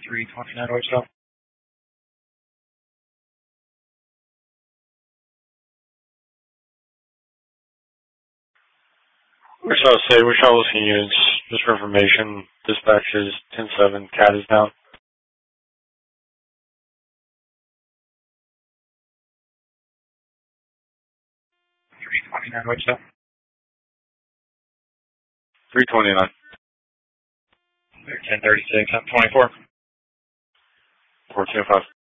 329 or so. We're shall listen units. Just for information, dispatch is 10-7, CAT is down. 329 or so. 329. 1036, I'm 24. 1405.